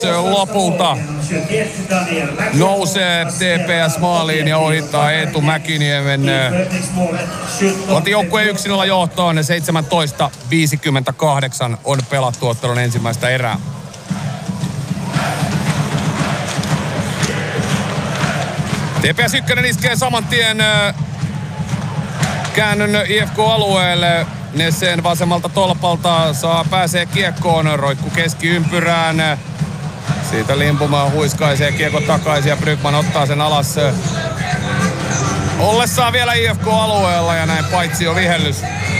lopulta nousee TPS-maaliin ja ohittaa Eetu Mäkiniemen. Otti joukkueen 1-0 johtoon. 17:58 on pelattu ottelun ensimmäistä erää. TPS 1 iskee saman tien käännön IFK-alueelle. Nesen vasemmalta tolpalta pääsee kiekkoon, roikku keskiympyrään. Siitä Limpumaa huiskaisee kiekko takaisin ja Brygman ottaa sen alas. Ollessaan vielä IFK-alueella ja näin paitsi jo vihellys